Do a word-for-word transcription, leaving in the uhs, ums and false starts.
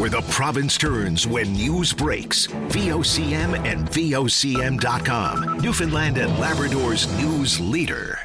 where the province turns when news breaks. V O C M and V O C M dot com, Newfoundland and Labrador's news leader.